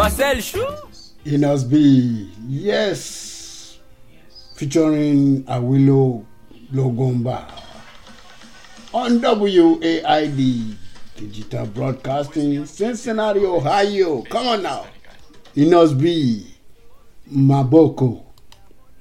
Marcel Chou. Enos B, yes, featuring Awilo Logomba on WAID Digital Broadcasting, Cincinnati, Ohio. Come on now, Enos B, Maboko.